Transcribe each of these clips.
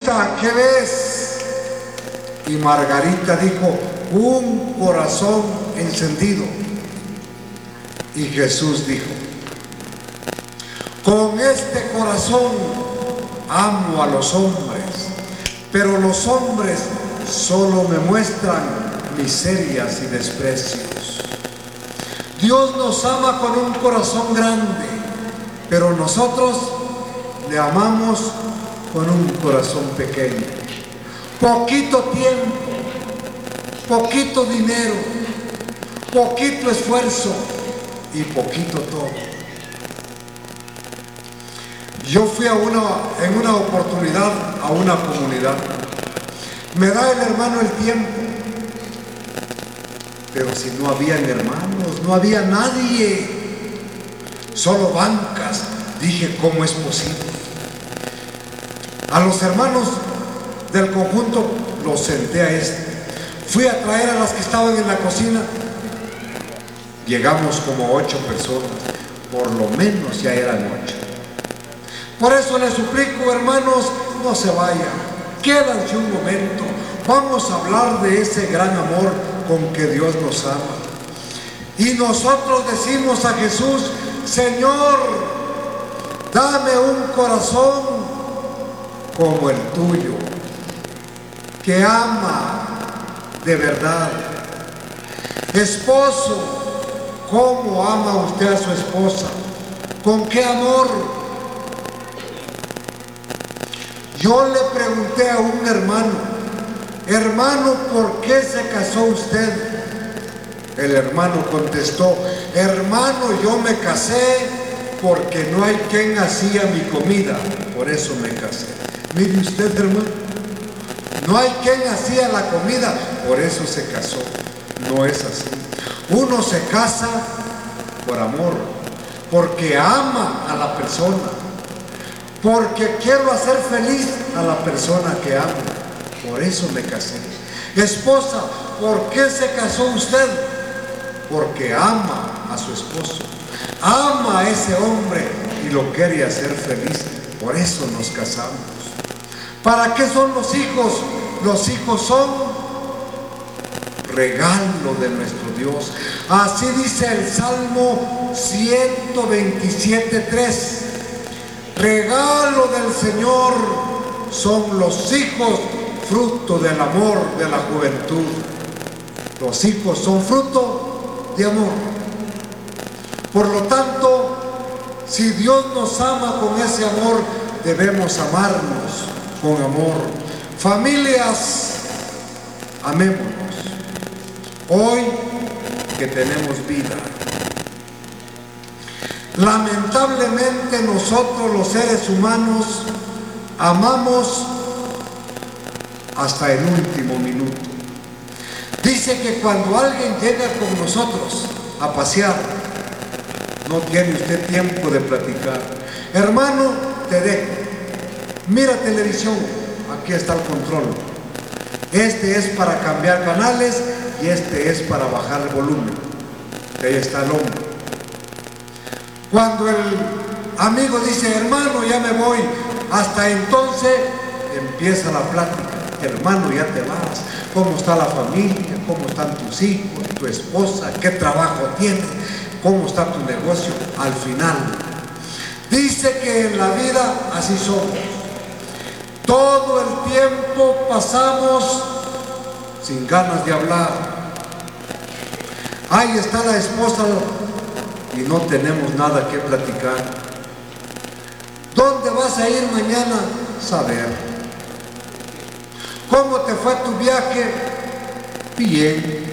Margarita, ¿qué ves? Y Margarita dijo, un corazón encendido. Y Jesús dijo, con este corazón amo a los hombres, pero los hombres solo me muestran miserias y desprecios. Dios nos ama con un corazón grande, pero nosotros le amamos con un corazón pequeño. Poquito tiempo, poquito dinero, poquito esfuerzo y poquito todo. Yo fui en una oportunidad a una comunidad. Me da el hermano el tiempo, pero si no habían hermanos, no había nadie, solo bancas. Dije, ¿cómo es posible? A los hermanos del conjunto los senté a Fui a traer a las que estaban en la cocina. Llegamos como 8 personas, por lo menos ya eran 8. Por eso les suplico, hermanos, no se vayan, quédense un momento. Vamos a hablar de ese gran amor con que Dios nos ama. Y nosotros decimos a Jesús, Señor, dame un corazón como el tuyo, que ama de verdad. Esposo, ¿cómo ama usted a su esposa? ¿Con qué amor? Yo le pregunté a un hermano, ¿por qué se casó usted? El hermano contestó, hermano, yo me casé porque no hay quien hacía mi comida, por eso me casé. Mire usted, hermano, no hay quien hacía la comida, por eso se casó. No es así. Uno se casa por amor, porque ama a la persona, porque quiero hacer feliz a la persona que amo. Por eso me casé. Esposa, ¿por qué se casó usted? Porque ama a su esposo, ama a ese hombre y lo quiere hacer feliz. Por eso nos casamos. ¿Para qué son los hijos? Los hijos son regalo de nuestro Dios. Así dice el Salmo 127:3. Regalo del Señor son los hijos, fruto del amor de la juventud. Los hijos son fruto de amor. Por lo tanto, si Dios nos ama con ese amor, debemos amarnos con amor. Familias, amémonos. Hoy que tenemos vida. Lamentablemente nosotros los seres humanos amamos hasta el último minuto. Dice que cuando alguien llega con nosotros a pasear, no tiene usted tiempo de platicar. Hermano, te dejo. Mira televisión, aquí está el control. Este es para cambiar canales y este es para bajar el volumen. Ahí está el hombre. Cuando el amigo dice, hermano, ya me voy, hasta entonces empieza la plática. Hermano, ya te vas. ¿Cómo está la familia? ¿Cómo están tus hijos, tu esposa? ¿Qué trabajo tienes? ¿Cómo está tu negocio? Al final, dice que en la vida así somos. Todo el tiempo pasamos sin ganas de hablar. Ahí está la esposa y no tenemos nada que platicar. ¿Dónde vas a ir mañana? Saber. ¿Cómo te fue tu viaje? Bien.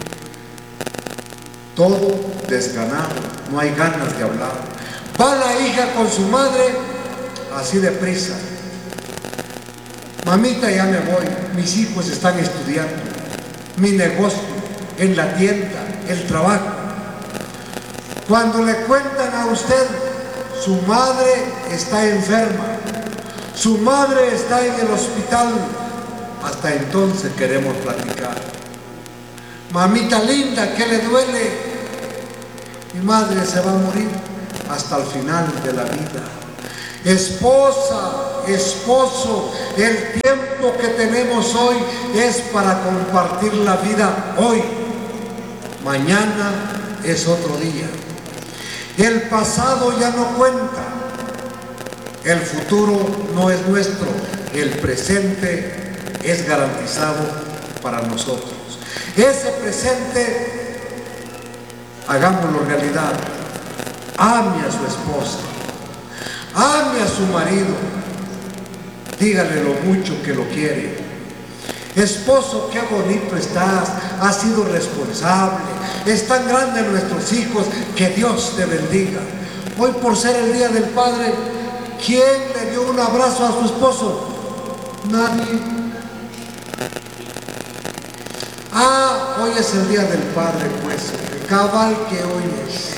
Todo desganado, no hay ganas de hablar. Va la hija con su madre así deprisa. Mamita, ya me voy, mis hijos están estudiando, mi negocio, en la tienda, el trabajo. Cuando le cuentan a usted, su madre está enferma, su madre está en el hospital, hasta entonces queremos platicar. Mamita linda, ¿qué le duele? Mi madre se va a morir hasta el final de la vida. Esposa, esposo, el tiempo que tenemos hoy es para compartir la vida hoy. Mañana es otro día. El pasado ya no cuenta. El futuro no es nuestro. El presente es garantizado para nosotros. Ese presente, hagámoslo realidad. Ame a su esposa, ame a su marido, dígale lo mucho que lo quiere. Esposo, qué bonito estás, has sido responsable, es tan grande nuestros hijos, que Dios te bendiga. Hoy, por ser el Día del Padre, ¿quién le dio un abrazo a su esposo? Nadie. Hoy es el Día del Padre, pues, cabal que hoy es.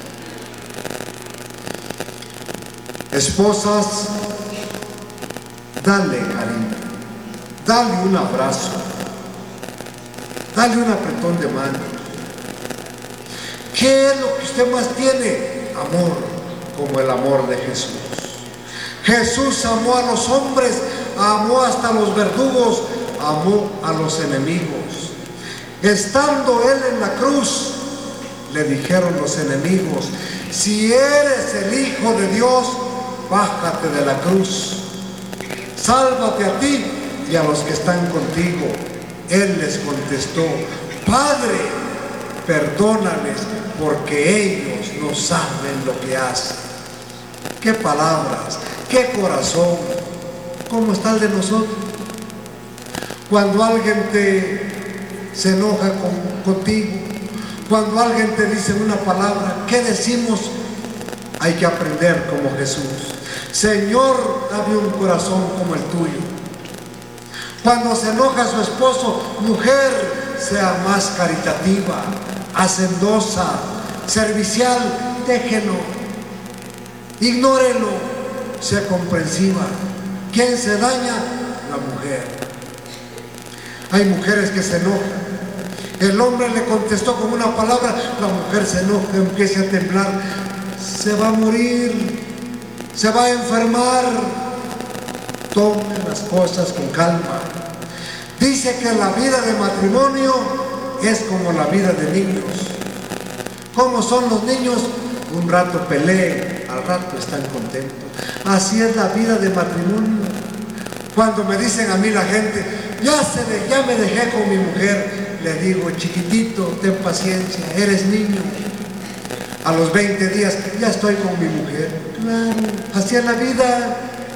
Esposas, dale cariño, dale un abrazo, dale un apretón de mano. ¿Qué es lo que usted más tiene? Amor, como el amor de Jesús. Jesús amó a los hombres, amó hasta a los verdugos, amó a los enemigos. Estando Él en la cruz, le dijeron los enemigos: si eres el Hijo de Dios, bájate de la cruz, sálvate a ti y a los que están contigo. Él les contestó: Padre, perdónales, porque ellos no saben lo que hacen. Qué palabras, qué corazón. ¿Cómo está el de nosotros? Cuando alguien se enoja contigo, cuando alguien te dice una palabra, ¿qué decimos? Hay que aprender como Jesús: Señor, dame un corazón como el tuyo. Cuando se enoja su esposo, mujer, sea más caritativa, hacendosa, servicial, déjelo, ignórelo, sea comprensiva. ¿Quién se daña? La mujer. Hay mujeres que se enojan. El hombre le contestó con una palabra, la mujer se enoja, empieza a temblar. Se va a morir, se va a enfermar. Tome las cosas con calma. Dice que la vida de matrimonio es como la vida de niños. ¿Cómo son los niños? Un rato pelean, al rato están contentos. Así es la vida de matrimonio. Cuando me dicen a mí la gente: ya me dejé con mi mujer, le digo: chiquitito, ten paciencia, eres niño. A los 20 días, ya estoy con mi mujer. Claro, así es la vida.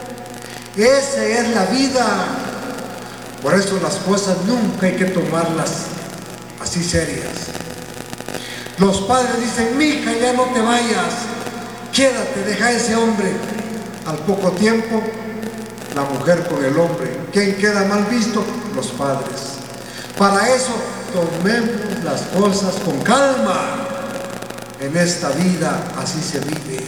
Esa es la vida. Por eso las cosas nunca hay que tomarlas así serias. Los padres dicen: mija, ya no te vayas, quédate, deja a ese hombre. Al poco tiempo, la mujer con el hombre. ¿Quién queda mal visto? Los padres. Para eso, tomemos las cosas con calma. En esta vida así se vive.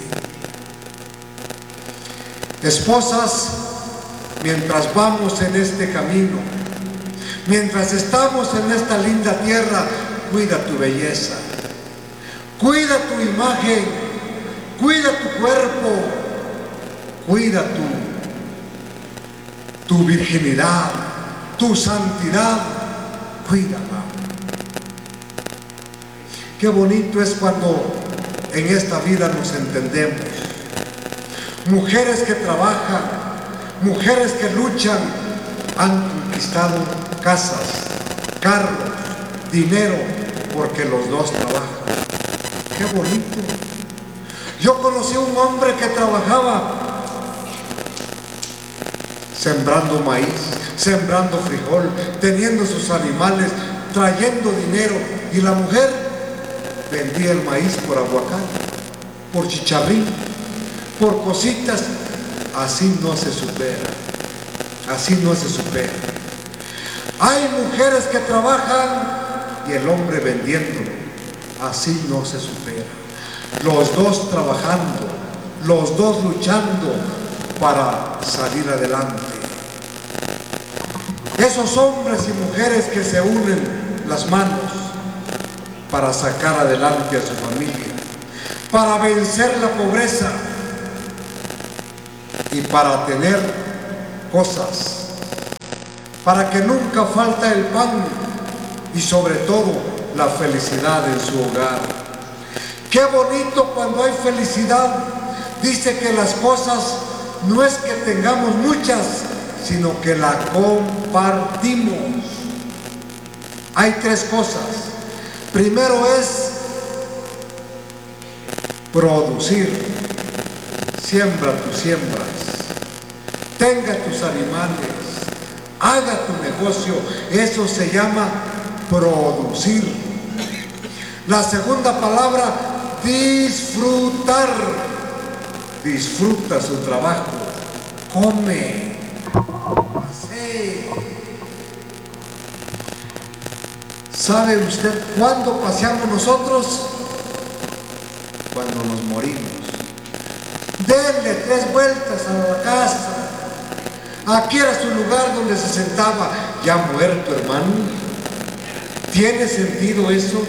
Esposas, mientras vamos en este camino, mientras estamos en esta linda tierra, cuida tu belleza, cuida tu imagen, cuida tu cuerpo, cuida tu virginidad, tu santidad, cuídala. Qué bonito es cuando en esta vida nos entendemos. Mujeres que trabajan, mujeres que luchan, han conquistado casas, carros, dinero, porque los dos trabajan. Qué bonito. Yo conocí a un hombre que trabajaba sembrando maíz, sembrando frijol, teniendo sus animales, trayendo dinero, y la mujer vendía el maíz por aguacate, por chicharrín, por cositas. Así no se supera, así no se supera. Hay mujeres que trabajan y el hombre vendiéndolo. Así no se supera. Los dos trabajando, los dos luchando para salir adelante. Esos hombres y mujeres que se unen las manos para sacar adelante a su familia, para vencer la pobreza. y para tener cosas, para que nunca falta el pan y sobre todo la felicidad en su hogar. Qué bonito cuando hay felicidad. Dice que las cosas no es que tengamos muchas, sino que la compartimos. Hay tres cosas. Primero es producir. Siembra tus siembras, tenga tus animales, haga tu negocio. Eso se llama producir. La segunda palabra, disfrutar. Disfruta su trabajo, come, pasee. ¿Sabe usted cuándo paseamos nosotros? Cuando nos morimos. Denle 3 vueltas a la casa. Aquí era su lugar donde se sentaba, ya muerto, hermano. ¿Tiene sentido eso?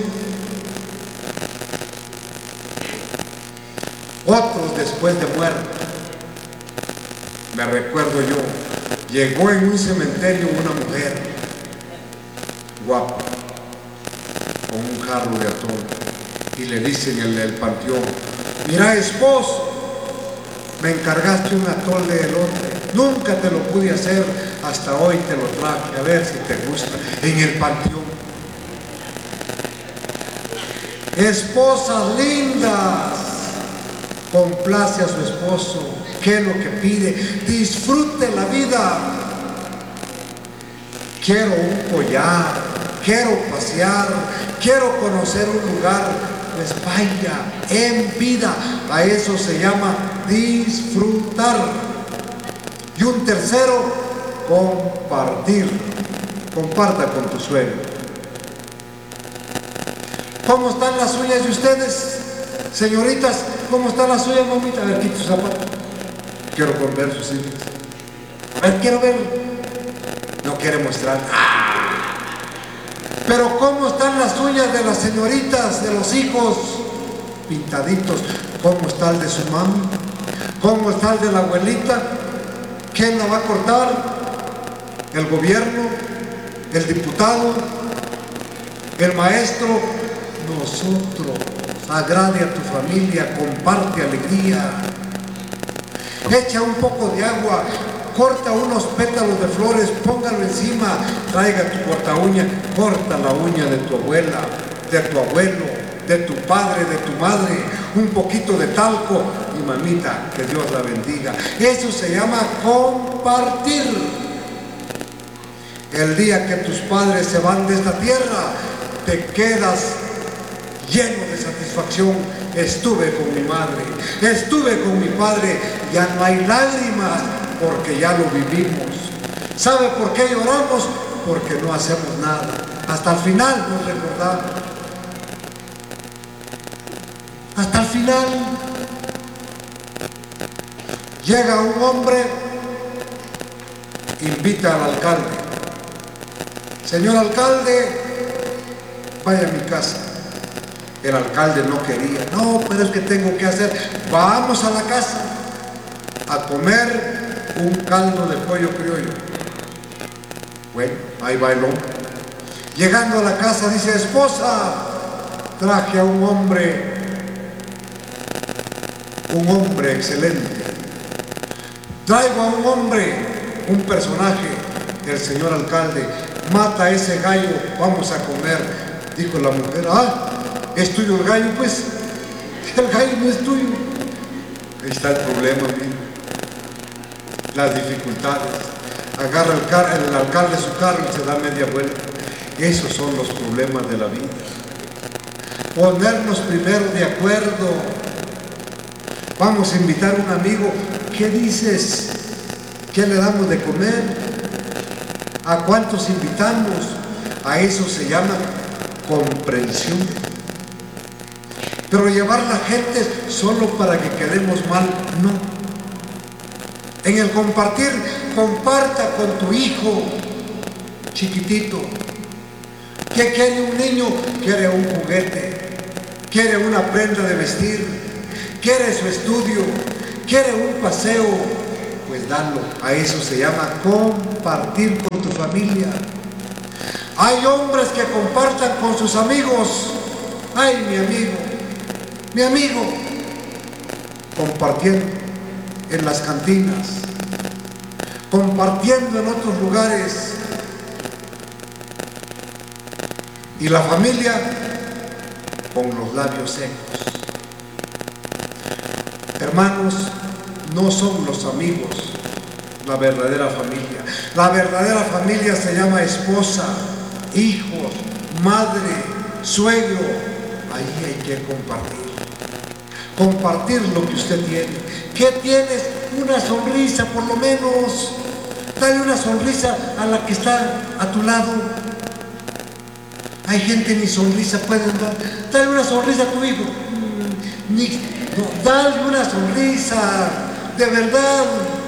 Otros después de muerto. Me recuerdo yo, llegó en un cementerio una mujer guapa, con un jarro de atole, y le dicen en el panteón: mira, esposo, me encargaste un atole de elote, nunca te lo pude hacer, hasta hoy te lo traje, a ver si te gusta. En el panteón. Esposas lindas, complace a su esposo. ¿Qué es lo que pide? Disfrute la vida. Quiero un collar, quiero pasear, quiero conocer un lugar. Pues vaya en vida. A eso se llama disfrutar. Y un tercero, compartir. Comparta con tu suegro. ¿Cómo están las uñas de ustedes? Señoritas, ¿cómo están las uñas, mamita? A ver, quita sus zapatos. Quiero ver sus uñas. A ver, quiero ver. No quiere mostrar. Pero ¿cómo están las uñas de las señoritas, de los hijos? Pintaditos. ¿Cómo está el de su mamá? ¿Cómo está el de la abuelita? ¿Quién la va a cortar? ¿El gobierno? ¿El diputado? ¿El maestro? Nosotros. Agrade a tu familia, comparte alegría. Echa un poco de agua, corta unos pétalos de flores, póngalo encima, traiga tu corta uña, corta la uña de tu abuela, de tu abuelo, de tu padre, de tu madre, un poquito de talco y mamita, que Dios la bendiga. Eso se llama compartir. El día que tus padres se van de esta tierra, te quedas lleno de satisfacción. Estuve con mi madre, estuve con mi padre, ya no hay lágrimas porque ya lo vivimos. ¿Sabe por qué lloramos? Porque no hacemos nada. Hasta el final nos recordamos. Hasta el final. Llega un hombre, invita al alcalde: señor alcalde, vaya a mi casa. El alcalde no quería. No, pero es que tengo que hacer. Vamos a la casa a comer un caldo de pollo criollo. Bueno, ahí va el hombre. Llegando a la casa dice: esposa, traje a un hombre excelente. Traigo a un hombre, un personaje. El señor alcalde: mata a ese gallo, vamos a comer. Dijo la mujer: ¿es tuyo el gallo? Pues el gallo no es tuyo. Ahí está el problema, amigo. Las dificultades. Agarra el alcalde su carro y se da media vuelta. Esos son los problemas de la vida. Ponernos primero de acuerdo. Vamos a invitar a un amigo. ¿Qué dices? ¿Qué le damos de comer? ¿A cuántos invitamos? A eso se llama comprensión. Pero llevar la gente solo para que quedemos mal, no. En el compartir, comparta con tu hijo chiquitito. ¿Qué quiere un niño? Quiere un juguete, quiere una prenda de vestir, quiere su estudio, quiere un paseo, dalo. A eso se llama compartir con tu familia. Hay hombres que compartan con sus amigos. Ay, mi amigo, compartiendo en las cantinas, compartiendo en otros lugares. Y la familia con los labios secos. Hermanos, no son los amigos la verdadera familia. La verdadera familia se llama esposa, hijos, madre, suegro. Ahí hay que compartir. Compartir lo que usted tiene. ¿Qué tienes? Una sonrisa, por lo menos. Dale una sonrisa a la que está a tu lado. Hay gente ni sonrisa pueden dar. Dale una sonrisa a tu hijo. No, dale una sonrisa, de verdad.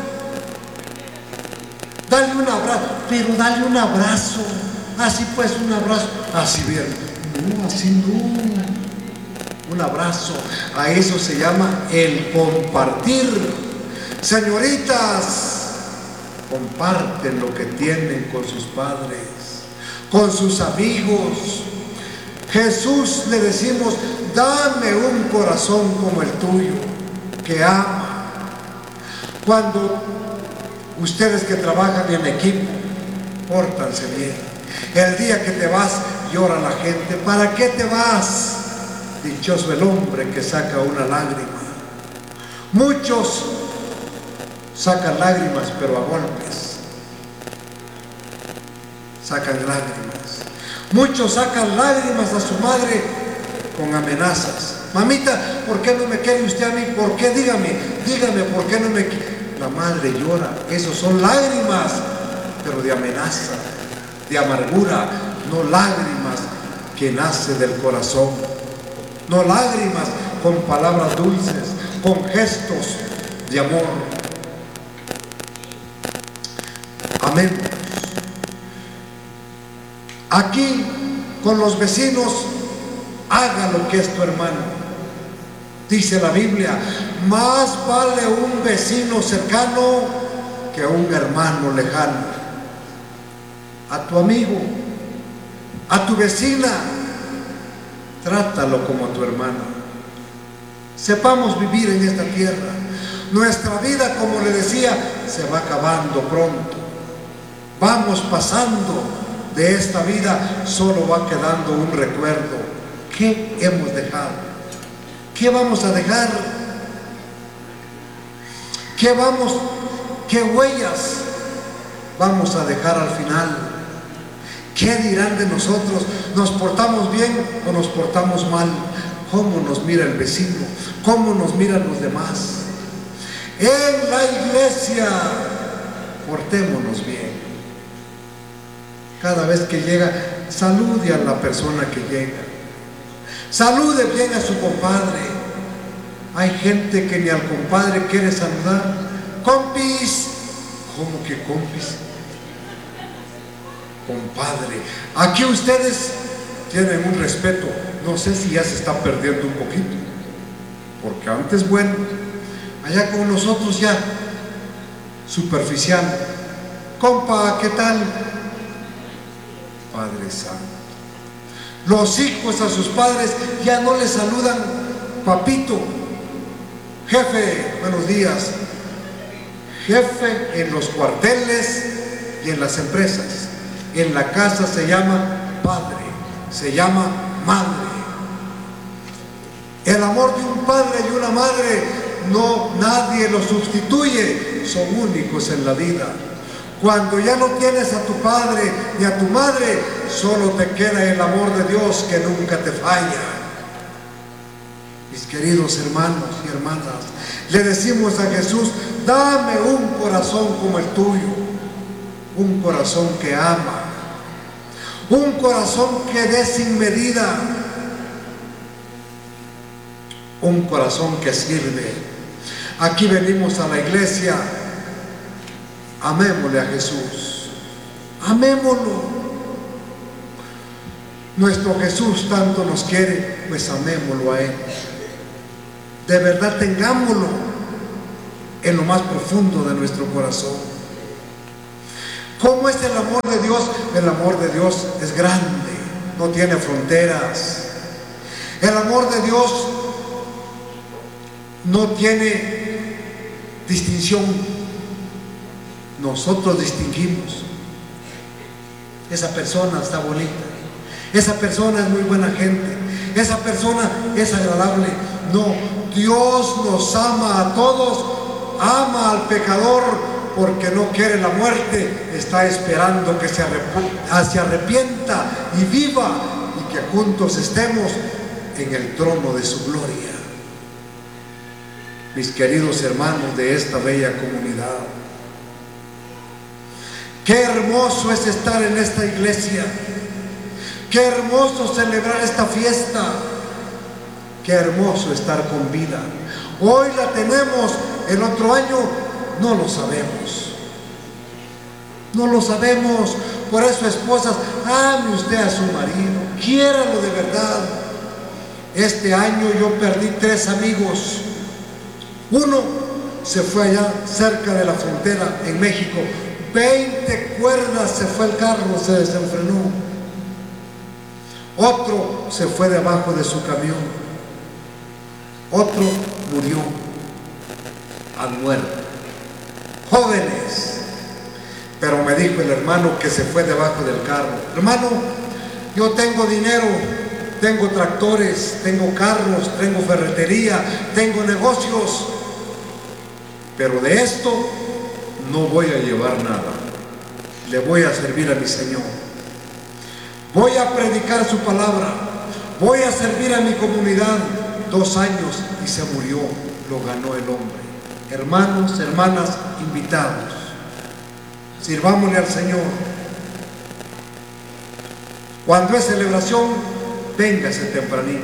Dale un abrazo, pero dale un abrazo. Así pues, un abrazo. Así bien. No, así no. Un abrazo. A eso se llama el compartir. Señoritas, comparten lo que tienen con sus padres, con sus amigos. Jesús le decimos, dame un corazón como el tuyo, que ama. Cuando ustedes que trabajan en equipo, pórtanse bien. El día que te vas, llora la gente. ¿Para qué te vas? Dichoso el hombre que saca una lágrima. Muchos sacan lágrimas, pero a golpes. Sacan lágrimas. Muchos sacan lágrimas a su madre con amenazas. Mamita, ¿por qué no me quiere usted a mí? ¿Por qué? Dígame, ¿por qué no me quiere? La madre llora. Esos son lágrimas, pero de amenaza, de amargura, no lágrimas que nace del corazón. No lágrimas con palabras dulces, con gestos de amor. Amén. Aquí con los vecinos, haga lo que es tu hermano. Dice la Biblia, más vale un vecino cercano que un hermano lejano. A tu amigo, a tu vecina, trátalo como a tu hermano. Sepamos vivir en esta tierra. Nuestra vida, como le decía, se va acabando pronto. Vamos pasando de esta vida, solo va quedando un recuerdo. ¿Qué hemos dejado? ¿Qué vamos a dejar? ¿Qué huellas vamos a dejar al final? ¿Qué dirán de nosotros? ¿Nos portamos bien o nos portamos mal? ¿Cómo nos mira el vecino? ¿Cómo nos miran los demás? En la iglesia, portémonos bien. Cada vez que llega, salude a la persona que llega. Salude bien a su compadre. Hay gente que ni al compadre quiere saludar. Compis. ¿Cómo que compis? Compadre. Aquí ustedes tienen un respeto. No sé si ya se está perdiendo un poquito. Porque antes, bueno, allá con nosotros ya superficial. Compa, ¿qué tal? Padre Santo. Los hijos a sus padres ya no les saludan papito, jefe, buenos días. Jefe en los cuarteles y en las empresas. En la casa se llama padre, se llama madre. El amor de un padre y una madre, no, nadie lo sustituye, son únicos en la vida. Cuando ya no tienes a tu padre ni a tu madre, solo te queda el amor de Dios que nunca te falla. Mis queridos hermanos y hermanas, le decimos a Jesús, dame un corazón como el tuyo, un corazón que ama, un corazón que dé sin medida, un corazón que sirve. Aquí venimos a la iglesia. Amémosle a Jesús, amémoslo. Nuestro Jesús tanto nos quiere, pues amémoslo a Él. De verdad tengámoslo. en lo más profundo de nuestro corazón. ¿Cómo es el amor de Dios? El amor de Dios es grande, no tiene fronteras. El amor de Dios no tiene distinción. Nosotros distinguimos. Esa persona está bonita, esa persona es muy buena gente, esa persona es agradable. No, Dios nos ama a todos, ama al pecador porque no quiere la muerte, está esperando que se arrepienta y viva, y que juntos estemos en el trono de su gloria. Mis queridos hermanos de esta bella comunidad, qué hermoso es estar en esta iglesia, qué hermoso celebrar esta fiesta, qué hermoso estar con vida. Hoy la tenemos, el otro año no lo sabemos, no lo sabemos. Por eso, esposas, ame usted a su marido, quiéralo de verdad. Este año yo perdí 3 amigos. Uno se fue allá cerca de la frontera en México, 20 cuerdas se fue el carro, se desenfrenó. Otro se fue debajo de su camión. Otro murió al muerto. Jóvenes. Pero me dijo el hermano que se fue debajo del carro: hermano, yo tengo dinero, tengo tractores, tengo carros, tengo ferretería, tengo negocios, pero de esto no voy a llevar nada. Le voy a servir a mi Señor, voy a predicar su palabra, voy a servir a mi comunidad. 2 años y se murió, lo ganó el hombre. Hermanos, hermanas, invitados, sirvámosle al Señor. Cuando es celebración, véngase tempranito,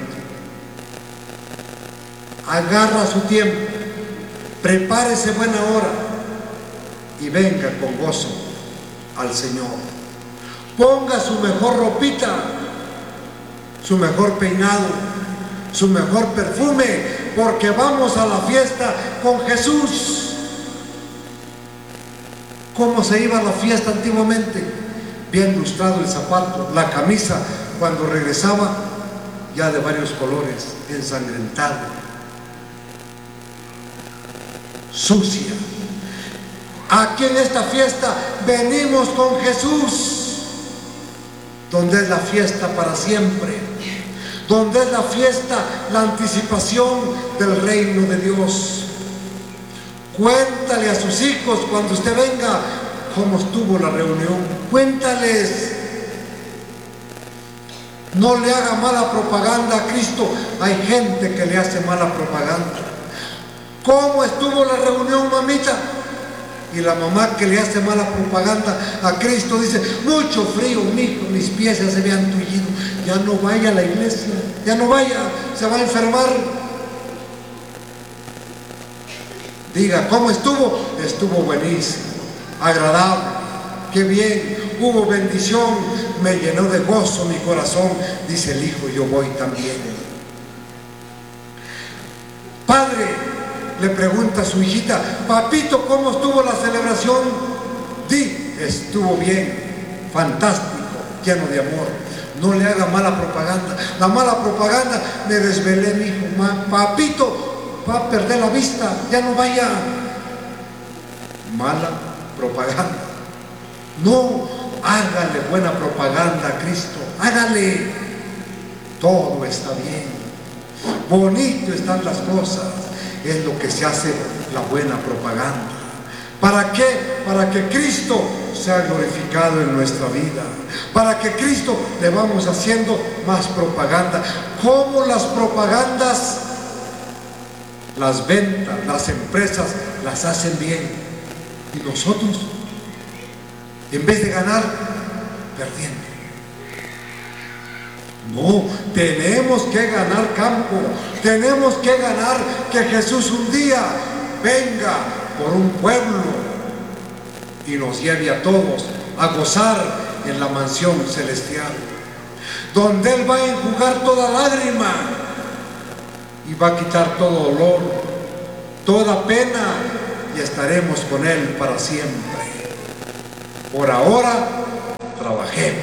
agarra su tiempo, prepárese buena hora y venga con gozo al Señor. Ponga su mejor ropita, su mejor peinado, su mejor perfume, porque vamos a la fiesta con Jesús. ¿Cómo se iba a la fiesta antiguamente? Bien lustrado el zapato, la camisa, cuando regresaba ya de varios colores, ensangrentado, sucia. Aquí en esta fiesta venimos con Jesús, donde es la fiesta para siempre, donde es la fiesta, la anticipación del reino de Dios. Cuéntale a sus hijos cuando usted venga cómo estuvo la reunión. Cuéntales. No le haga mala propaganda a Cristo. Hay gente que le hace mala propaganda. ¿Cómo estuvo la reunión, mamita? Y la mamá que le hace mala propaganda a Cristo dice: mucho frío, mijo, mis pies ya se me han tullido. Ya no vaya a la iglesia, ya no vaya, se va a enfermar. Diga: ¿cómo estuvo? Estuvo buenísimo, agradable, qué bien, hubo bendición, me llenó de gozo mi corazón. Dice el hijo: yo voy también. Padre le pregunta a su hijita: papito, ¿cómo estuvo la celebración? Di: estuvo bien, fantástico, lleno de amor. No le haga mala propaganda. La mala propaganda: me desvelé, mi hijo. Papito, va a perder la vista, ya no vaya. Mala propaganda. No, hágale buena propaganda a Cristo, hágale. Todo está bien, bonito están las cosas. Es lo que se hace la buena propaganda. ¿Para qué? Para que Cristo sea glorificado en nuestra vida, para que Cristo le vamos haciendo más propaganda. ¿Cómo las propagandas? Las ventas, las empresas las hacen bien, y nosotros, en vez de ganar, perdiendo. No, tenemos que ganar campo, tenemos que ganar que Jesús un día venga por un pueblo y nos lleve a todos a gozar en la mansión celestial, donde Él va a enjugar toda lágrima y va a quitar todo dolor, toda pena, y estaremos con Él para siempre. Por ahora, trabajemos,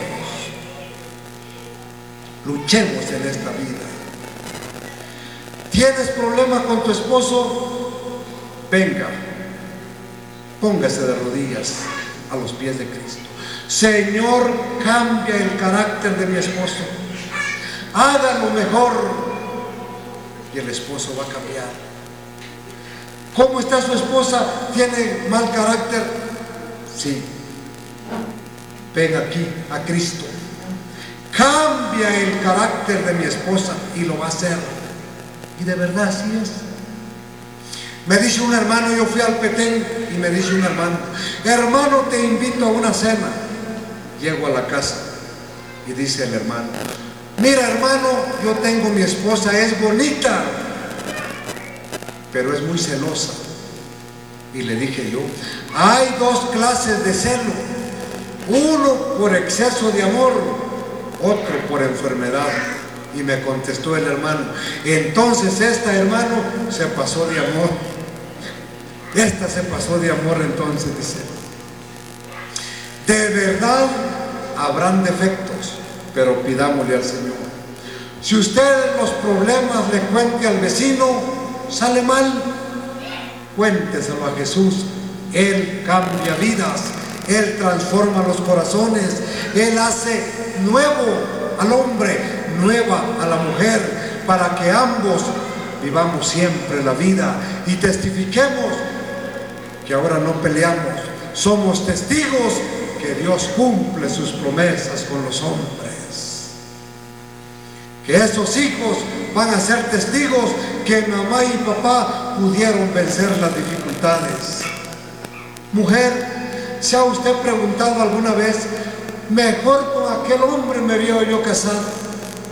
luchemos en esta vida. ¿Tienes problema con tu esposo? Venga, póngase de rodillas a los pies de Cristo. Señor, cambia el carácter de mi esposo, hágalo mejor, y el esposo va a cambiar. ¿Cómo está su esposa? ¿Tiene mal carácter? Sí. Ven aquí a Cristo, cambia el carácter de mi esposa, y lo va a hacer. Y de verdad así es. Me dice un hermano, yo fui al Petén y me dice un hermano, hermano, te invito a una cena. Llego a la casa y dice el hermano, mira hermano, yo tengo mi esposa, es bonita, pero es muy celosa. Y le dije yo, hay dos clases de celo, uno por exceso de amor, otro por enfermedad. Y me contestó el hermano, entonces esta, hermano, se pasó de amor. Esta se pasó de amor, entonces, dice. De verdad habrán defectos, pero pidámosle al Señor. Si usted los problemas le cuente al vecino, sale mal, cuénteselo a Jesús. Él cambia vidas, Él transforma los corazones, Él hace nuevo al hombre, nueva a la mujer, para que ambos vivamos siempre la vida y testifiquemos que ahora no peleamos, somos testigos que Dios cumple sus promesas con los hombres, que esos hijos van a ser testigos que mamá y papá pudieron vencer las dificultades. Mujer, ¿se ha usted preguntado alguna vez, mejor con aquel hombre me vio yo casado?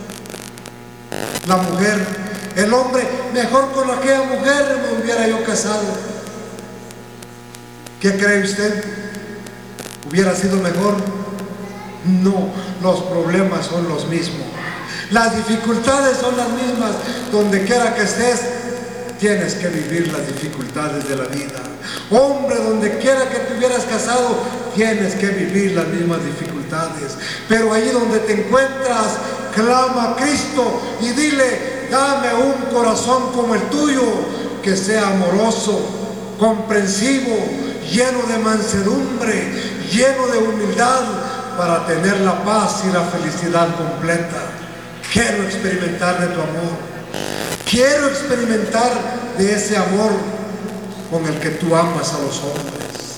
La mujer, el hombre, mejor con aquella mujer me hubiera yo casado. ¿Qué cree usted? ¿Hubiera sido mejor? No, los problemas son los mismos, las dificultades son las mismas. Donde quiera que estés, tienes que vivir las dificultades de la vida. Hombre, donde quiera que te hubieras casado, tienes que vivir las mismas dificultades. Pero ahí donde te encuentras, clama a Cristo y dile, dame un corazón como el tuyo, que sea amoroso, comprensivo, lleno de mansedumbre, lleno de humildad, para tener la paz y la felicidad completa. Quiero experimentar de tu amor, quiero experimentar de ese amor con el que tú amas a los hombres.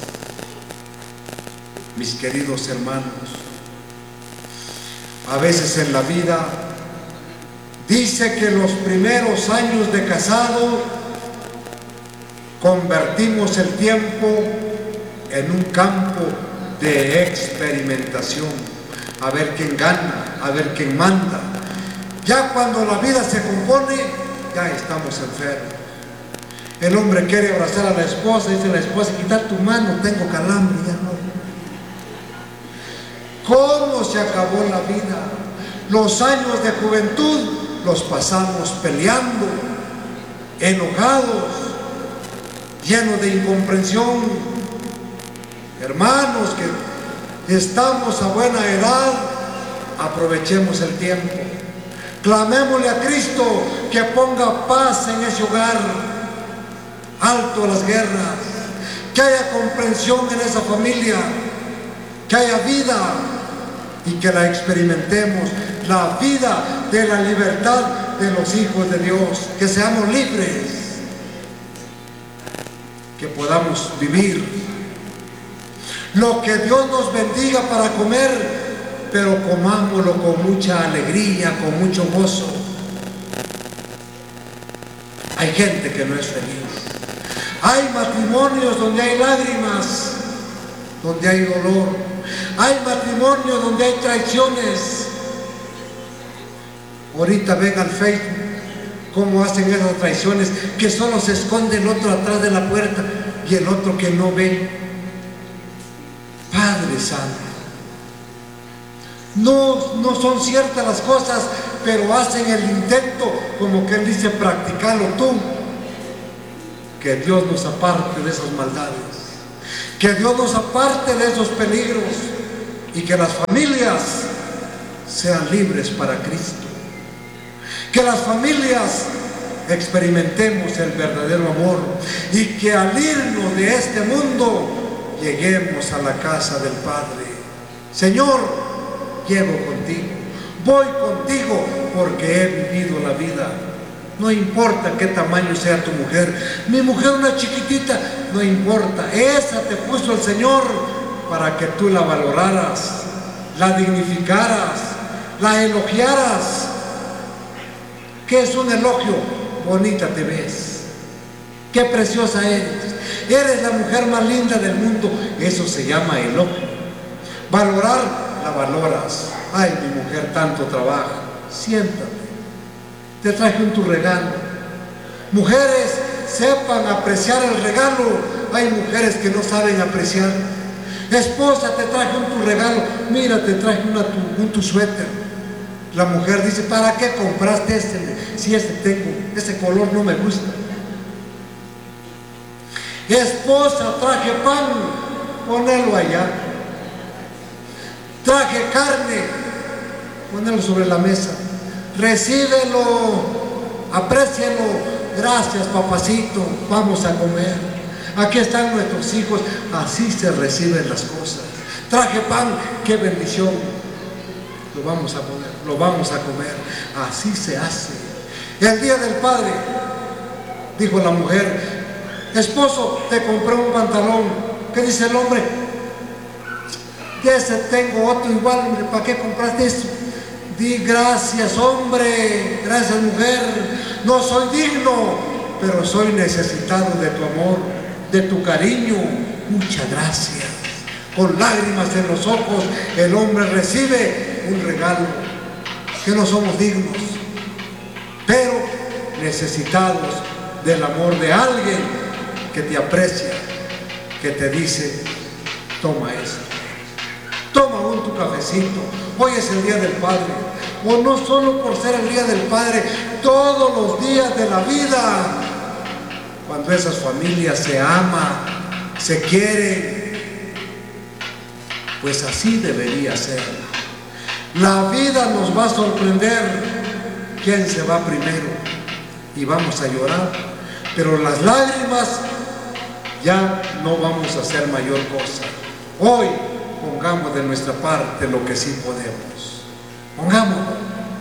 Mis queridos hermanos, a veces en la vida dice que los primeros años de casado convertimos el tiempo en un campo de experimentación, a ver quién gana, a ver quién manda. Ya cuando la vida se compone, ya estamos enfermos. El hombre quiere abrazar a la esposa, dice la esposa, quita tu mano, tengo calambre, ya no. ¿Cómo se acabó la vida? Los años de juventud los pasamos peleando, enojados, llenos de incomprensión. Hermanos que estamos a buena edad, aprovechemos el tiempo. Clamémosle a Cristo que ponga paz en ese hogar, alto a las guerras, que haya comprensión en esa familia, que haya vida y que la experimentemos, la vida de la libertad de los hijos de Dios, que seamos libres, que podamos vivir lo que Dios nos bendiga para comer, pero comámoslo con mucha alegría, con mucho gozo. Hay gente que no es feliz, hay matrimonios donde hay lágrimas, donde hay dolor, hay matrimonios donde hay traiciones. Ahorita ven al Facebook cómo hacen esas traiciones, que solo se esconde el otro atrás de la puerta y el otro que no ve. Padre Santo, no son ciertas las cosas, pero hacen el intento, como que Él dice, practicalo tú, que Dios nos aparte de esas maldades, que Dios nos aparte de esos peligros y que las familias sean libres para Cristo, que las familias experimentemos el verdadero amor y que al irnos de este mundo lleguemos a la casa del Padre. Señor, llego contigo, voy contigo porque he vivido la vida. No importa qué tamaño sea tu mujer, mi mujer una chiquitita, no importa, esa te puso el Señor para que tú la valoraras, la dignificaras, la elogiaras. ¿Qué es un elogio? Bonita te ves, qué preciosa eres la mujer más linda del mundo. Eso se llama elogio. Valorar, la valoras. Ay, mi mujer tanto trabaja, siéntate, te traje tu regalo. Mujeres, sepan apreciar el regalo. Hay mujeres que no saben apreciar. Esposa, te traje tu regalo. Mira, te traje tu suéter. La mujer dice, ¿para qué compraste este? Si ese color no me gusta. Esposa, traje pan, ponelo allá. Traje carne, ponelo sobre la mesa. Recíbelo, aprécialo. Gracias, papacito, vamos a comer. Aquí están nuestros hijos. Así se reciben las cosas. Traje pan, qué bendición. Lo vamos a poner, lo vamos a comer. Así se hace. El día del Padre, dijo la mujer, esposo, te compré un pantalón. ¿Qué dice el hombre? De ese tengo otro igual, hombre, ¿para qué compraste eso? Di gracias, hombre, gracias, mujer. No soy digno, pero soy necesitado de tu amor, de tu cariño. Muchas gracias. Con lágrimas en los ojos, el hombre recibe un regalo que no somos dignos, pero necesitados del amor de alguien que te aprecia, que te dice, toma esto, toma tu cafecito. Hoy es el día del Padre, o no solo por ser el día del Padre, todos los días de la vida, cuando esas familias se aman, se quieren, pues así debería ser. La vida nos va a sorprender quién se va primero y vamos a llorar, pero las lágrimas ya no vamos a hacer mayor cosa. Hoy pongamos de nuestra parte lo que sí podemos. Pongámoslo.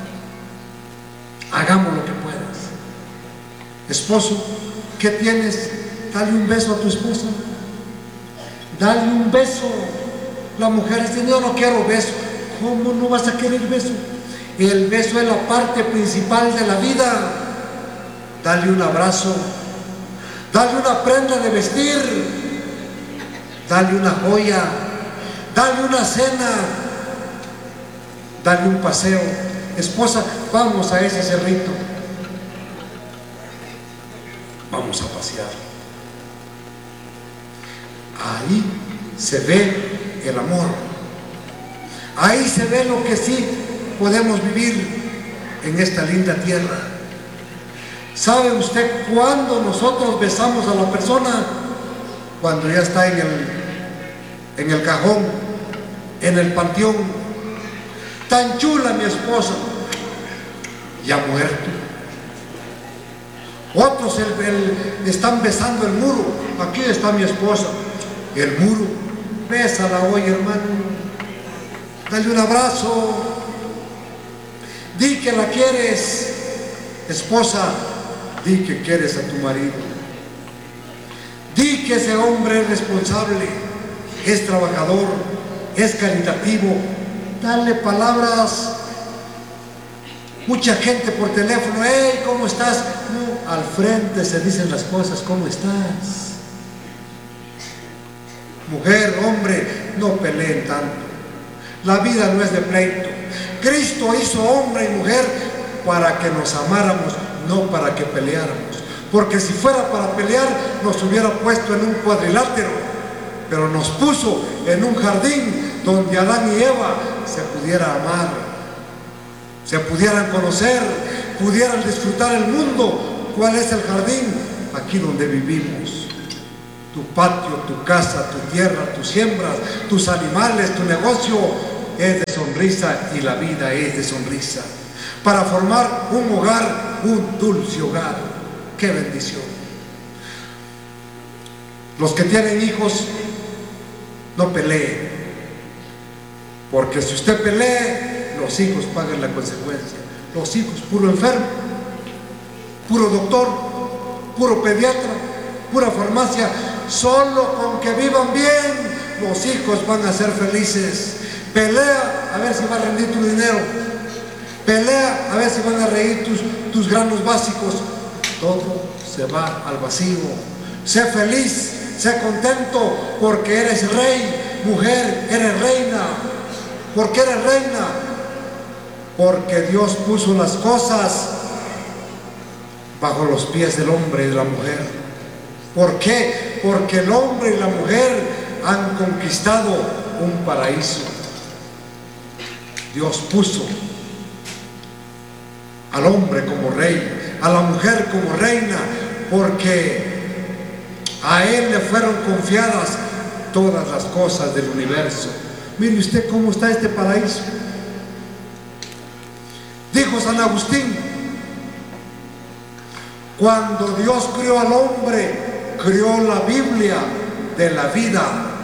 Hagamos lo que puedas. Esposo, ¿qué tienes? Dale un beso a tu esposa. Dale un beso. La mujer dice, yo no quiero beso. ¿Cómo no vas a querer beso? El beso es la parte principal de la vida. Dale un abrazo, dale una prenda de vestir, dale una joya, dale una cena, dale un paseo. Esposa, vamos a ese cerrito, vamos a pasear. Ahí se ve el amor. Ahí se ve lo que sí podemos vivir en esta linda tierra. ¿Sabe usted cuándo nosotros besamos a la persona? Cuando ya está en el cajón, en el panteón. Tan chula mi esposa, ya muerto. Otros están besando el muro. Aquí está mi esposa, el muro. Bésala hoy, hermano. Dale un abrazo. Di que la quieres. Esposa, di que quieres a tu marido. Di que ese hombre es responsable, es trabajador, es caritativo. Dale palabras. Mucha gente por teléfono, hey, ¿cómo estás? No, al frente se dicen las cosas, ¿cómo estás? Mujer, hombre, no peleen tanto. La vida no es de pleito. Cristo hizo hombre y mujer para que nos amáramos, no para que peleáramos. Porque si fuera para pelear, nos hubiera puesto en un cuadrilátero, pero nos puso en un jardín donde Adán y Eva se pudieran amar, se pudieran conocer, pudieran disfrutar el mundo. ¿Cuál es el jardín? aquí donde vivimos. Tu patio, tu casa, tu tierra, tus siembras, tus animales, tu negocio es de sonrisa y la vida es de sonrisa. Para formar un hogar, un dulce hogar. ¡Qué bendición! Los que tienen hijos, no peleen. Porque si usted pelea, los hijos pagan la consecuencia. Los hijos, puro enfermo, puro doctor, puro pediatra, pura farmacia. Solo con que vivan bien, los hijos van a ser felices. Pelea a ver si va a rendir tu dinero. Pelea a ver si van a reír tus granos básicos. Todo se va al vacío. Sé feliz, sé contento, porque eres rey. Mujer, eres reina. ¿Por qué eres reina? Porque Dios puso las cosas bajo los pies del hombre y de la mujer. ¿Por qué? Porque el hombre y la mujer han conquistado un paraíso. Dios puso al hombre como rey, a la mujer como reina, porque a él le fueron confiadas todas las cosas del universo. Mire usted cómo está este paraíso. Dijo San Agustín, cuando Dios crió al hombre, crió la Biblia de la vida.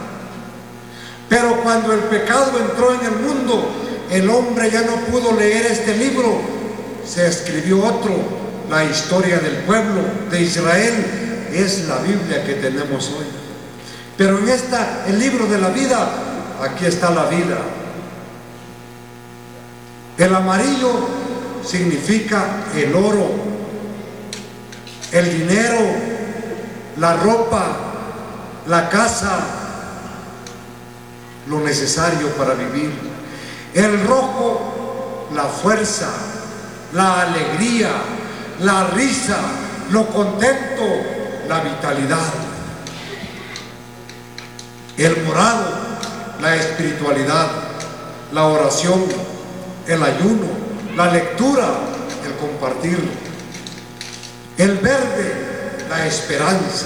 Pero cuando el pecado entró en el mundo, el hombre ya no pudo leer este libro. Se escribió otro, la historia del pueblo de Israel. Es la Biblia que tenemos hoy. Pero en el libro de la vida, aquí está la vida. El amarillo significa el oro, el dinero, la ropa, la casa, lo necesario para vivir. El rojo, la fuerza, la alegría, la risa, lo contento, la vitalidad. El morado, la espiritualidad, la oración, el ayuno, la lectura, el compartirlo. El verde, la esperanza.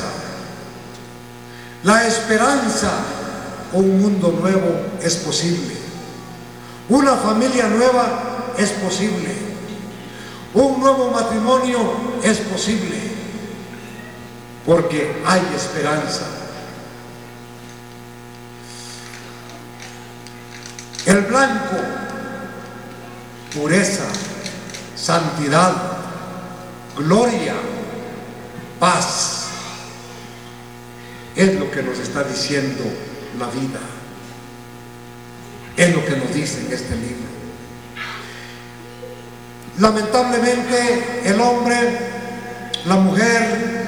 La esperanza, un mundo nuevo es posible. Una familia nueva es posible. Un nuevo matrimonio es posible. Porque hay esperanza. El blanco, pureza, santidad, gloria, paz. Es lo que nos está diciendo la vida. Es lo que nos dice en este libro. Lamentablemente el hombre, la mujer,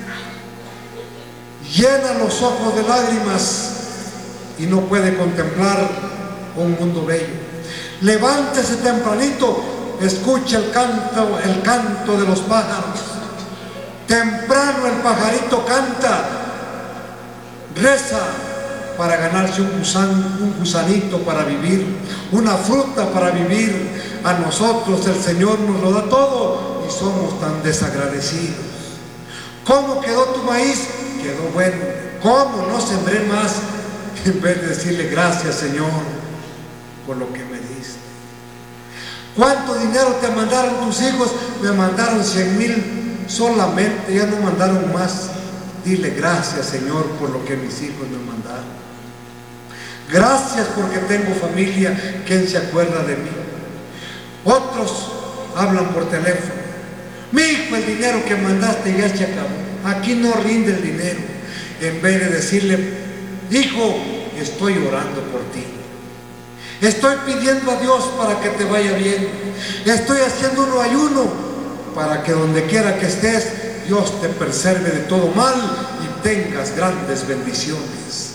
llena los ojos de lágrimas y no puede contemplar un mundo bello. Levántese tempranito, escuche el canto de los pájaros. Temprano el pajarito canta, reza para ganarse un gusanito para vivir, una fruta para vivir. A nosotros el Señor nos lo da todo y somos tan desagradecidos. ¿Cómo quedó tu maíz? Quedó bueno. ¿Cómo no sembré más? En vez de decirle gracias, Señor, por lo que me diste. ¿Cuánto dinero te mandaron tus hijos? Me mandaron 100,000 solamente, ya no mandaron más. Dile gracias, Señor, por lo que mis hijos me mandaron. Gracias porque tengo familia. ¿Quién se acuerda de mí? Otros hablan por teléfono. Mi hijo, el dinero que mandaste ya se acabó. Aquí no rinde el dinero. En vez de decirle, hijo, estoy orando por ti. Estoy pidiendo a Dios para que te vaya bien. Estoy haciendo un ayuno para que donde quiera que estés, Dios te preserve de todo mal y tengas grandes bendiciones.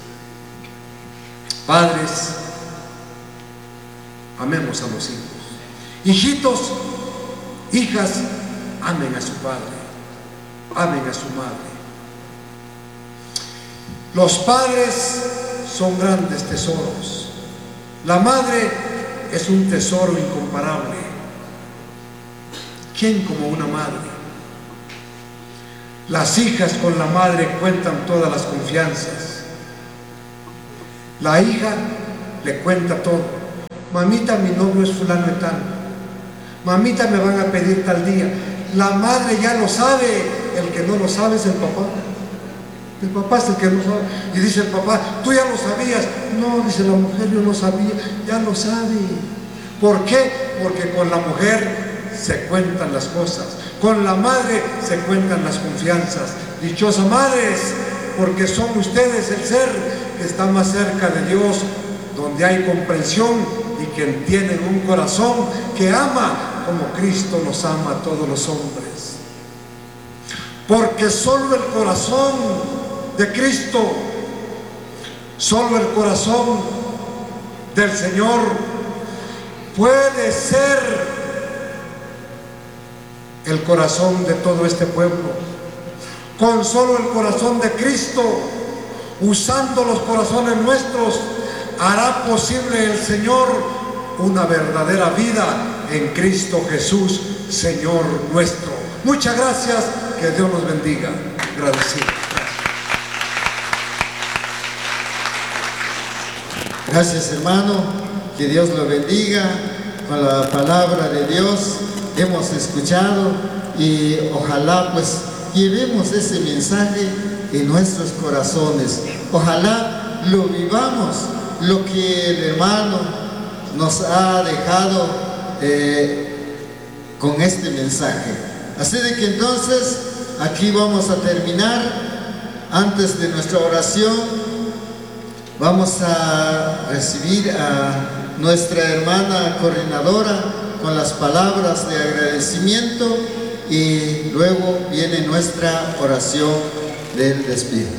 Padres, amemos a los hijos. Hijitos, hijas, amen a su padre, amen a su madre. Los padres son grandes tesoros. La madre es un tesoro incomparable. ¿Quién como una madre? Las hijas con la madre cuentan todas las confianzas. La hija le cuenta todo. Mamita, mi novio es fulano de tal. Mamita, me van a pedir tal día. La madre ya lo sabe. El que no lo sabe es el papá. El papá es el que no sabe. Y dice el papá, tú ya lo sabías. No, dice la mujer, yo no sabía. Ya lo sabe. ¿Por qué? Porque con la mujer se cuentan las cosas. Con la madre se cuentan las confianzas. Dichosas madres, porque son ustedes el ser que está más cerca de Dios, donde hay comprensión y que tienen un corazón que ama como Cristo nos ama a todos los hombres. Porque solo el corazón de Cristo, solo el corazón del Señor puede ser el corazón de todo este pueblo. Con solo el corazón de Cristo, usando los corazones nuestros, hará posible el Señor una verdadera vida en Cristo Jesús, Señor nuestro. Muchas gracias, que Dios nos bendiga. Agradecido. Gracias, hermano, que Dios lo bendiga. Con la palabra de Dios hemos escuchado y ojalá pues llevemos ese mensaje en nuestros corazones. Ojalá lo vivamos, lo que el hermano nos ha dejado con este mensaje. Así de que entonces aquí vamos a terminar. Antes de nuestra oración vamos a recibir a nuestra hermana coordinadora con las palabras de agradecimiento y luego viene nuestra oración del despido.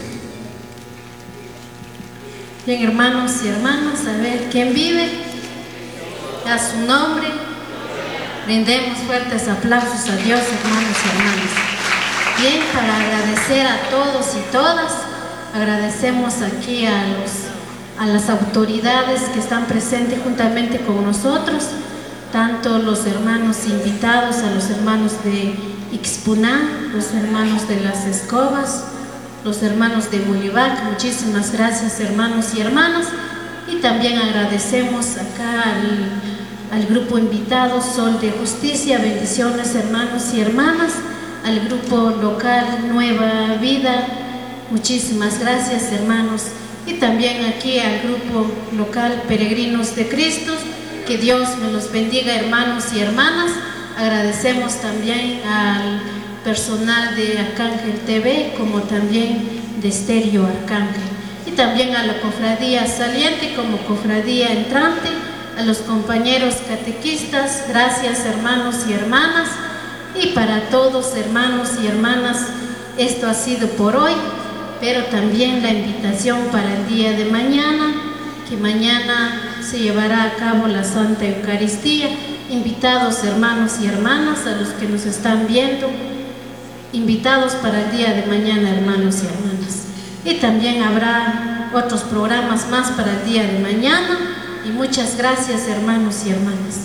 Bien, hermanos y hermanas, a ver quién vive, a su nombre. Brindemos fuertes aplausos a Dios, hermanos y hermanas. Bien, para agradecer a todos y todas, agradecemos aquí a las autoridades que están presentes juntamente con nosotros, tanto los hermanos invitados, a los hermanos de Ixpuná, los hermanos de Las Escobas, los hermanos de Mulibac. Muchísimas gracias, hermanos y hermanas. Y también agradecemos acá al grupo invitado Sol de Justicia. Bendiciones, hermanos y hermanas. Al grupo local Nueva Vida, muchísimas gracias, hermanos. Y también aquí al grupo local Peregrinos de Cristo. Que Dios me los bendiga, hermanos y hermanas. Agradecemos también al personal de Arcángel TV, como también de Estéreo Arcángel. Y también a la cofradía saliente como cofradía entrante, a los compañeros catequistas. Gracias, hermanos y hermanas. Y para todos, hermanos y hermanas, esto ha sido por hoy, pero también la invitación para el día de mañana, que mañana se llevará a cabo la Santa Eucaristía. Invitados, hermanos y hermanas, a los que nos están viendo, invitados para el día de mañana, hermanos y hermanas. Y también habrá otros programas más para el día de mañana. Y muchas gracias, hermanos y hermanas.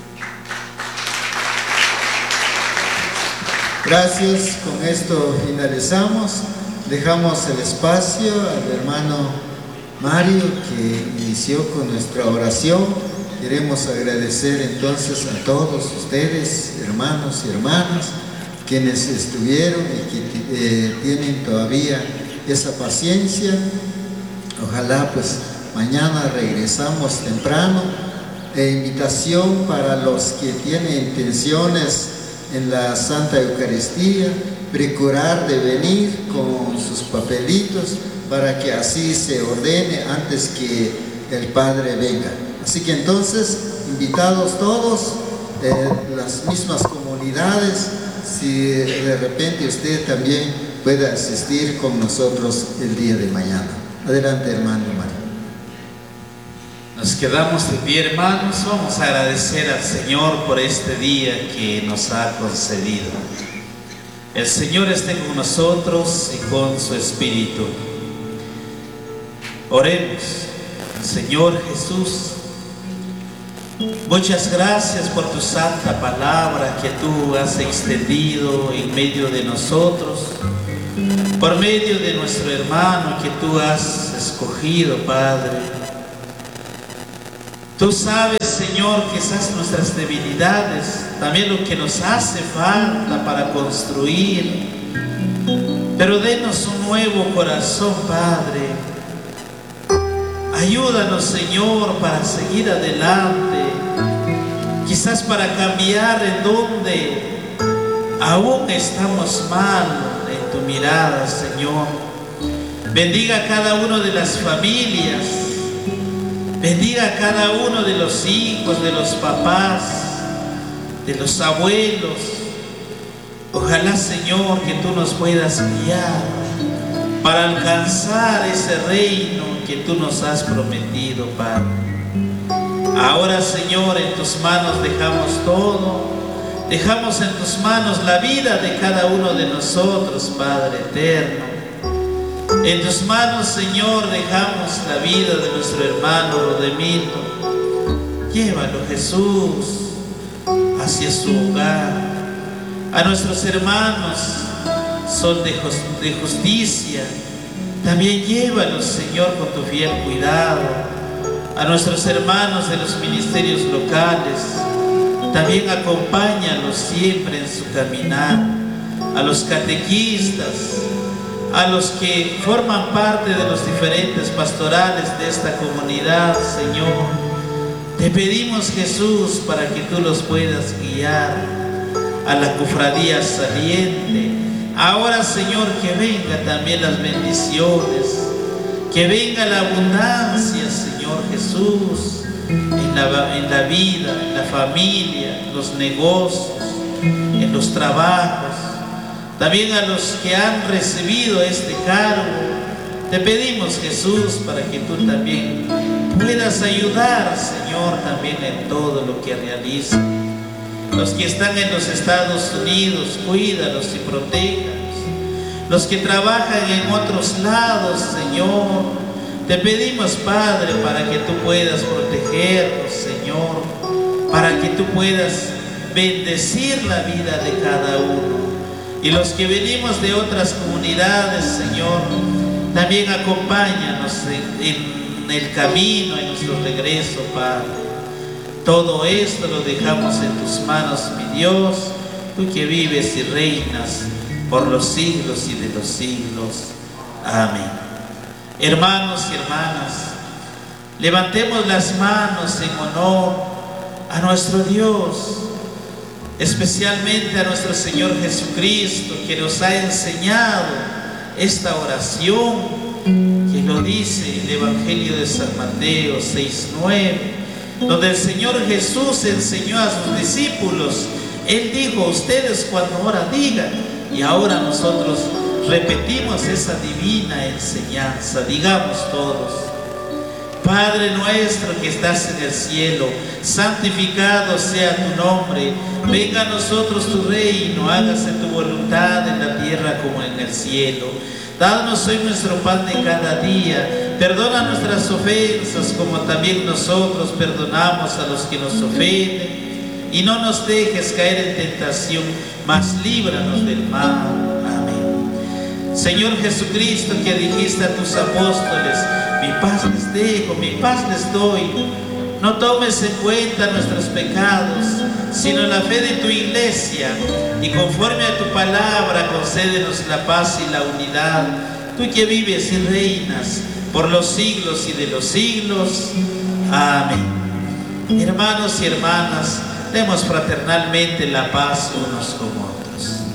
Gracias, con esto finalizamos. Dejamos el espacio al hermano Mario, que inició con nuestra oración. Queremos agradecer entonces a todos ustedes, hermanos y hermanas, quienes estuvieron y que tienen todavía esa paciencia. Ojalá pues mañana regresamos temprano. Invitación para los que tienen intenciones en la Santa Eucaristía, procurar de venir con sus papelitos para que así se ordene antes que el Padre venga. Así que entonces, invitados todos, las mismas comunidades, si de repente usted también puede asistir con nosotros el día de mañana. Adelante, hermano Mario. Nos quedamos de pie, hermanos. Vamos a agradecer al Señor por este día que nos ha concedido. El Señor esté con nosotros y con su Espíritu. Oremos. Señor Jesús, muchas gracias por tu santa palabra que tú has extendido en medio de nosotros. por medio de nuestro hermano que tú has escogido, Padre. Tú sabes, Señor, quizás nuestras debilidades, también lo que nos hace falta para construir, pero denos un nuevo corazón, Padre. Ayúdanos, Señor, para seguir adelante, quizás para cambiar en donde aún estamos mal en tu mirada, Señor. Bendiga a cada uno de las familias, bendiga a cada uno de los hijos, de los papás, de los abuelos. Ojalá, Señor, que tú nos puedas guiar para alcanzar ese reino que tú nos has prometido, Padre. Ahora, Señor, en tus manos dejamos todo. Dejamos en tus manos la vida de cada uno de nosotros, Padre eterno. En tus manos, Señor, dejamos la vida de nuestro hermano Rodemildo. Llévalo, Jesús, hacia su hogar. A nuestros hermanos Sol de Justicia, también llévalos, Señor, con tu fiel cuidado. A nuestros hermanos de los ministerios locales, también acompáñalos siempre en su caminar. A los catequistas, a los que forman parte de los diferentes pastorales de esta comunidad, Señor, te pedimos, Jesús, para que tú los puedas guiar a la cofradía saliente. Ahora, Señor, que venga también las bendiciones, que venga la abundancia, Señor Jesús, en la vida, en la familia, en los negocios, en los trabajos. También a los que han recibido este cargo, te pedimos, Jesús, para que tú también puedas ayudar, Señor, también en todo lo que realizan. Los que están en los Estados Unidos, cuídalos y protéjalos. Los que trabajan en otros lados, Señor, te pedimos, Padre, para que tú puedas protegerlos, Señor, para que tú puedas bendecir la vida de cada uno. Y los que venimos de otras comunidades, Señor, también acompáñanos en el camino, en nuestro regreso, Padre. Todo esto lo dejamos en tus manos, mi Dios, tú que vives y reinas por los siglos y de los siglos. Amén. Hermanos y hermanas, levantemos las manos en honor a nuestro Dios, especialmente a nuestro Señor Jesucristo, que nos ha enseñado esta oración, que lo dice el Evangelio de San Mateo 6:9. Donde el Señor Jesús enseñó a sus discípulos. Él dijo: ustedes cuando oran digan. Y ahora nosotros repetimos esa divina enseñanza. Digamos todos: Padre nuestro que estás en el cielo, santificado sea tu nombre. Venga a nosotros tu reino, hágase tu voluntad en la tierra como en el cielo. Danos hoy nuestro pan de cada día. Perdona nuestras ofensas como también nosotros perdonamos a los que nos ofenden. Y no nos dejes caer en tentación, mas líbranos del mal. Amén. Señor Jesucristo, que dijiste a tus apóstoles: mi paz les dejo, mi paz les doy. No tomes en cuenta nuestros pecados, sino la fe de tu iglesia. Y conforme a tu palabra, concédenos la paz y la unidad. Tú que vives y reinas por los siglos y de los siglos. Amén. Hermanos y hermanas, demos fraternalmente la paz unos con otros.